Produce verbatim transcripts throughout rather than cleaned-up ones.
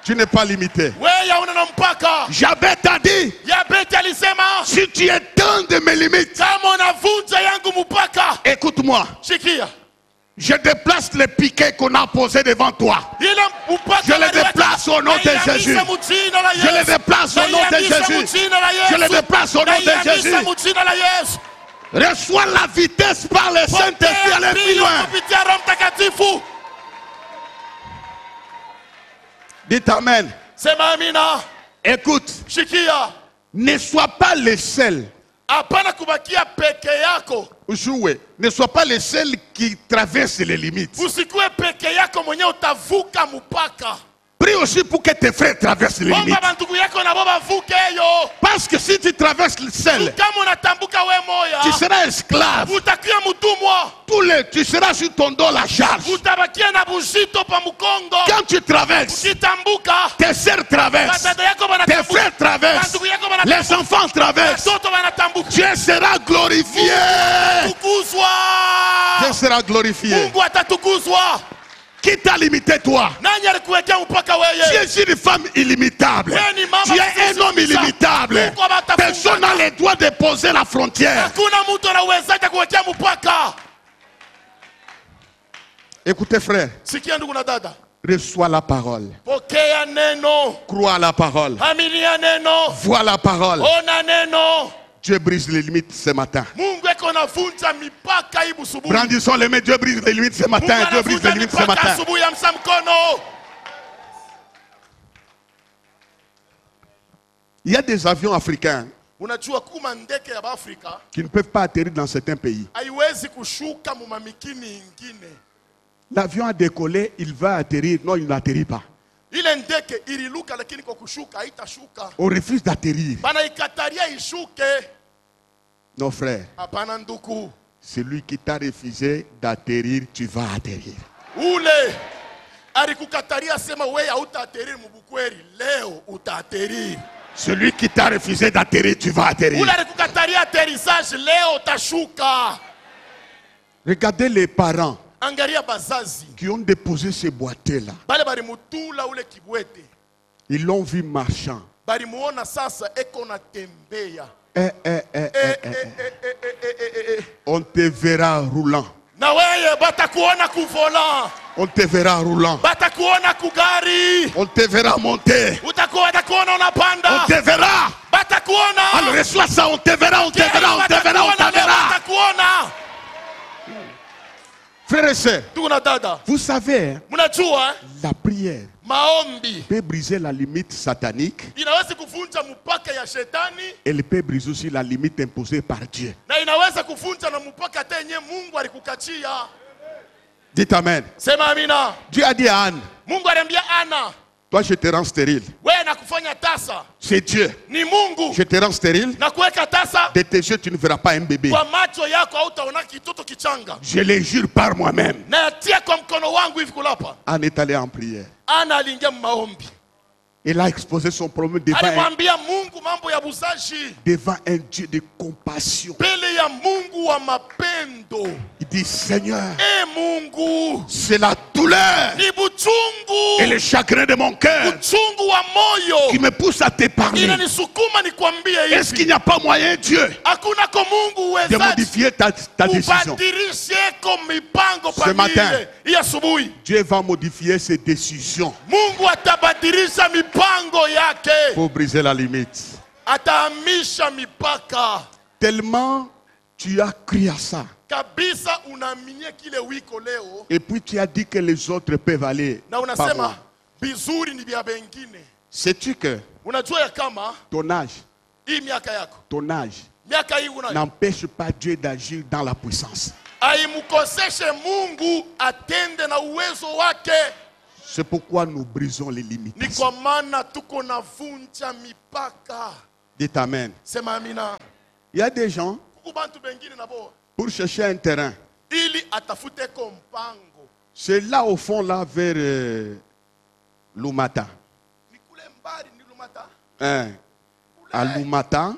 Tu n'es pas limité. Wewe una mpaka. Jabez t'a dit, Yabeti alisema, si tu étends de mes limites, kama unavunja yangu mpaka. écoute-moi. Shikia. Je déplace les piquets qu'on a posés devant toi. Je les déplace au nom de Jésus. Je les déplace au nom de Jésus. Je les déplace au nom de Jésus. Reçois la vitesse par le Saint-Esprit, aller plus loin. Dites Amen. Écoute, ne sois pas le seul. Jouer. Ne sois pas le seul qui traverse les limites. Prie aussi pour que tes frères traversent les limites. Parce que si tu traverses le seul, tu seras esclave. Tous les, tu seras sur ton dos la charge. Quand tu traverses, tes sœurs traversent, tes frères traversent, les enfants traversent. Dieu sera glorifié. Dieu sera glorifié. Qui t'a limité toi? Tu es une femme illimitable. Tu es un homme illimitable. Personne n'a le droit de poser la frontière. Écoutez frère, reçois la parole. Crois à la parole. Vois la parole. Dieu brise les limites ce matin. Brandissons les mains. Dieu brise les limites ce matin. Dieu brise les limites ce matin. Il y a des avions africains qui ne peuvent pas atterrir dans certains pays. L'avion a décollé, il va atterrir. Non, il n'atterrit pas. On refuse d'atterrir. Non frère, celui qui t'a refusé d'atterrir, tu vas atterrir. Celui qui t'a refusé d'atterrir, tu vas atterrir. Regardez les parents qui ont déposé ces boîtiers-là. Ils l'ont vu marchant. Eh, eh, eh, eh, eh, eh. On te verra roulant. On te verra roulant. On te verra monter. On te verra. Alors reçois ça, on te verra, on te verra, on te verra, on te verra. Frères et sœurs, vous savez, la prière peut briser la limite satanique. Elle peut briser aussi la limite imposée par Dieu. Dites Amen. Dieu a dit à Anne, toi je te rends stérile. C'est Dieu. Je te rends stérile. De tes yeux tu ne verras pas un bébé. Je le jure par moi-même. Anne est allée en prière. Il a exposé son problème devant un, devant un Dieu de compassion. Il dit Seigneur, c'est la douleur et le chagrin de mon cœur qui me pousse à te parler. Est-ce qu'il n'y a pas moyen, Dieu, de modifier ta, ta décision? Ce matin, Dieu va modifier ses décisions pour briser la limite. Tellement tu as crié à ça. Et puis tu as dit que les autres peuvent aller par moi. Sais-tu que ton âge, ton âge n'empêche pas Dieu d'agir dans la puissance? C'est pourquoi nous brisons les limites. Dites Amen. Il y a des gens, pour chercher un terrain, c'est là au fond, là, vers euh, Lumata. Hein, à Lumata.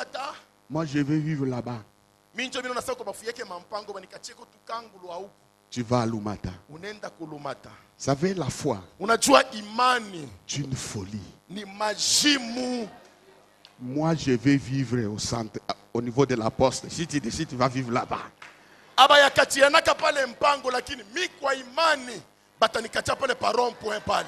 Moi, je vais vivre là-bas. tu vas à Lumata. Unaenda kulumata. Vous savez, la foi, Unajua imani c'est une folie. ni majimu. Moi, je vais vivre au centre, au niveau de la poste. Si tu décides, tu vas vivre là-bas. Aba yakatianaka pale mpango, lakini mi kwa imani batanikatia pale pa rond point pale.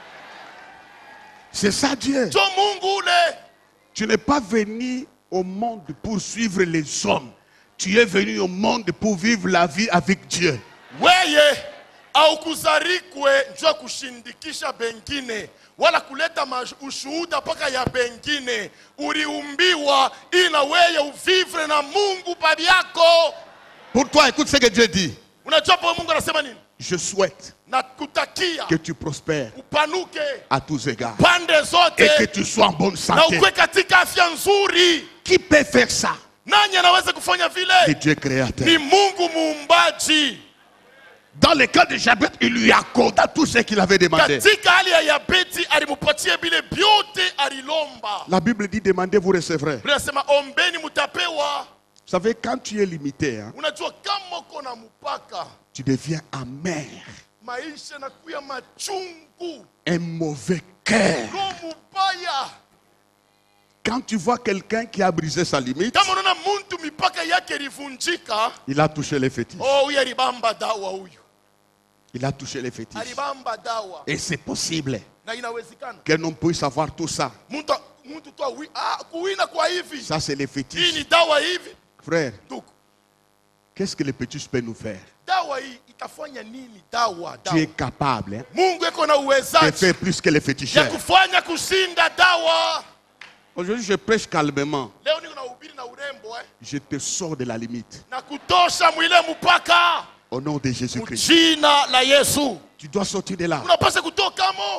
C'est ça Dieu. Jo Mungu ule. Tu n'es pas venu au monde pour suivre les hommes. Tu es venu au monde pour vivre la vie avec Dieu. Weye au kuzarikwe njoo kushindikisha bengine wala kuleta ushuhuda paka ya bengine. Uliumbiwa ina weye uvivre na Mungu babi yako. Pour toi, écoute ce que Dieu dit. Unajua po Mungu anasema nini? Je souhaite na kutakia que tu prospères upanuke à tous égards pande zote et que tu sois en bonne na santé. ukwe katika afya nzuri. Qui peut faire ça? Nani anaweza kufanya vile? Le Dieu créateur. Ni Mungu muumbaji. Dans le cas de Jabez, il lui accorda tout ce qu'il avait demandé. Katika hali ya Yabeti alimupatia bile byote alilomba. La Bible dit demandez, vous recevrez. Biblia inasema ombeni mutapewa. Vous savez, quand tu es limité, hein, Unajua kama uko na mpaka, tu deviens amer, maisha nakuya machungu, un mauvais cœur. roho mubaya. Quand tu vois quelqu'un qui a brisé sa limite, Kama unaona muntu mipaka yake ilivunjika, il a touché les fétiches. oh huyu alibamba dawa huyu. Il a touché les fétiches. Alibamba dawa. Et c'est possible Na inawezekana. qu'un homme puisse avoir tout ça. Muntu muntu tu wi ah kuwina kwa hivi. Ça, c'est les Hii fétiches. ni dawa hivi. Frère, Tuko. qu'est-ce que les fétiches peuvent nous faire? Dawa hii itafanya nini? Dawa Tu es dawa. capable, hein, Mungu eko na de uwezaji faire plus que les ya féticheurs. kufanya kushinda dawa. Aujourd'hui, je prêche calmement. Leo niko na ubiri na urembo eh. Je te sors de la limite. Na kutosha mwile mpaka. Au nom de Jésus-Christ. Jina la Yesu. Tu dois sortir de là. Unapaswa kutoka mo.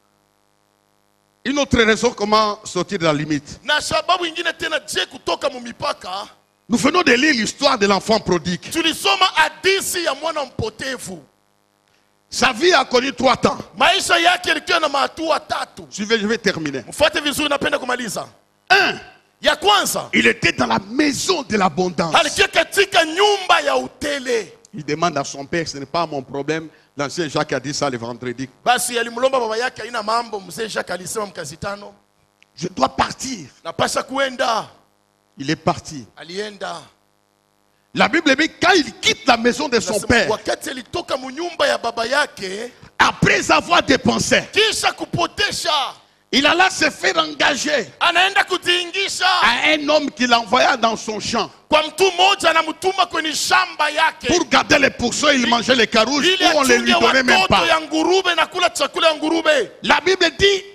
Une autre raison comment sortir de la limite. Na sababu ingine tena je kutoka mu mipaka. Nous venons de lire l'histoire de l'enfant prodigue. Tulisoma hadithi ya mwana mpotevu. Sa vie a connu trois temps. Maisha yake yalikuwa na mahatua tatu. Je vais, je vais terminer. Mfuate vizuri, napenda kumaliza. Un, Ya kwanza, il était dans la maison de l'abondance. alikuwa katika nyumba ya utele. Il demande à son père, ce n'est pas mon problème. L'ancien Jacques a dit ça le vendredi. Basi alimlomba baba yake, haina mambo. Mzee Jacques alisema mkazi tano, Je dois partir. napasha kuenda. Il est parti. Alienda. La Bible dit quand il quitte la maison de son Nasema, père, wakati alitoka mu nyumba ya baba yake, après avoir dépensé, kisha kupotesha, il alla se faire engager anaenda kujiingisha à un homme qu'il envoya dans son champ kwa mtu mmoja, anamtuma kwenye shamba yake pour garder les pourceaux. Il mangeait les carouges ili ou on ne lui achunge donnait même watoto pas. ya ngurube na kula chakula ya ngurube. La Bible dit